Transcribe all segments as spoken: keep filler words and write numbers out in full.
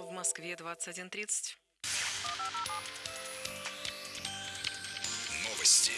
В Москве двадцать один тридцать. Новости.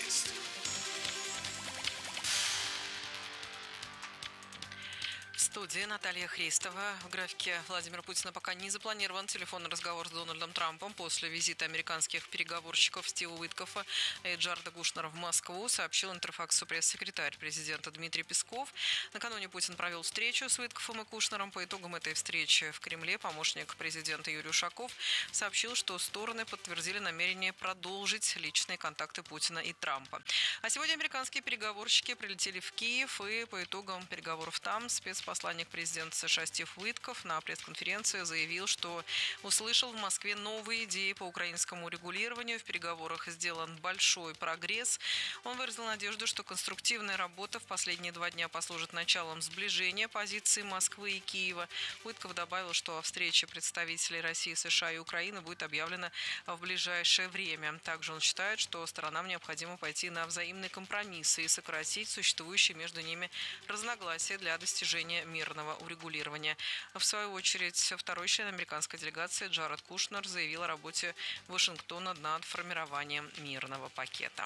В студии Наталья Христова. В графике Владимира Путина пока не запланирован телефонный разговор с Дональдом Трампом после визита американских переговорщиков Стива Уиткофа и Джареда Кушнера в Москву, сообщил Интерфаксу пресс-секретарь президента Дмитрий Песков. Накануне Путин провел встречу с Уиткофом и Кушнером. По итогам этой встречи в Кремле помощник президента Юрий Ушаков сообщил, что стороны подтвердили намерение продолжить личные контакты Путина и Трампа. А сегодня американские переговорщики прилетели в Киев, и по итогам переговоров там спецпосланник президента США Стив Уиткоф на пресс-конференции заявил, что услышал в Москве новые идеи по украинскому регулированию. В переговорах сделан большой прогресс. Он выразил надежду, что конструктивная работа в последние два дня послужит началом сближения позиций Москвы и Киева. Уиткоф добавил, что о встрече представителей России, США и Украины будет объявлено в ближайшее время. Также он считает, что сторонам необходимо пойти на взаимные компромиссы и сократить существующие между ними разногласия для достижения мирного урегулирования. В свою очередь, второй член американской делегации Джаред Кушнер заявил о работе Вашингтона над формированием мирного пакета.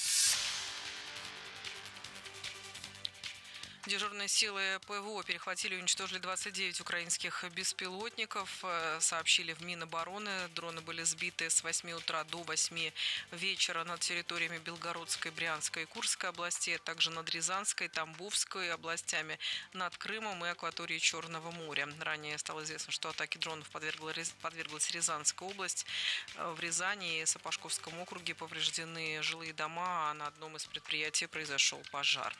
Дежурные силы ПВО перехватили и уничтожили двадцать девять украинских беспилотников, сообщили в Минобороны. Дроны были сбиты с восьми утра до восьми вечера над территориями Белгородской, Брянской и Курской областей, а также над Рязанской, Тамбовской областями, над Крымом и акваторией Черного моря. Ранее стало известно, что атаке дронов подверглась Рязанская область. В Рязани и Сапожковском округе повреждены жилые дома, а на одном из предприятий произошел пожар.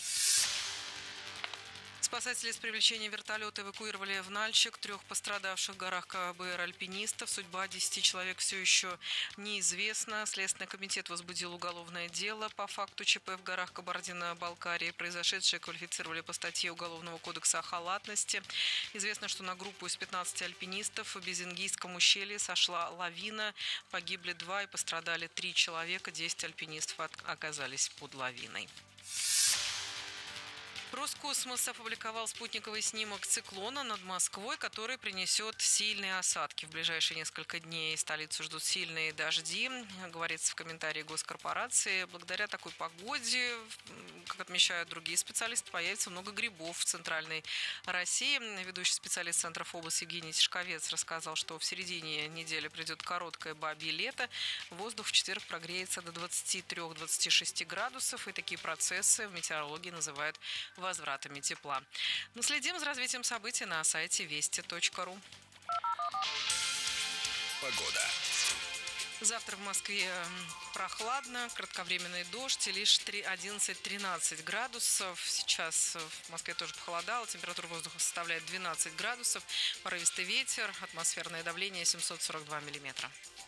Спасатели с привлечением вертолета эвакуировали в Нальчик трех пострадавших в горах КБР альпинистов. Судьба десяти человек все еще неизвестна. Следственный комитет возбудил уголовное дело по факту ЧП в горах Кабардино-Балкарии. Произошедшее квалифицировали по статье Уголовного кодекса о халатности. Известно, что на группу из пятнадцати альпинистов в Безингийском ущелье сошла лавина. Погибли два и пострадали три человека. Десять альпинистов оказались под лавиной. Роскосмос опубликовал спутниковый снимок циклона над Москвой, который принесет сильные осадки. В ближайшие несколько дней столицу ждут сильные дожди, говорится в комментарии госкорпорации. Благодаря такой погоде, как отмечают другие специалисты, появится много грибов в центральной России. Ведущий специалист Центра ФОБОС Евгений Тишковец рассказал, что в середине недели придет короткое бабье лето. Воздух в четверг прогреется до двадцати трёх — двадцати шести градусов, и такие процессы в метеорологии называют возвратами тепла. Но следим за развитием событий на сайте вести точка ру. Погода. Завтра в Москве прохладно, кратковременный дождь и лишь одиннадцать-тринадцать градусов. Сейчас в Москве тоже похолодало, температура воздуха составляет двенадцать градусов, порывистый ветер, атмосферное давление семьсот сорок два миллиметра.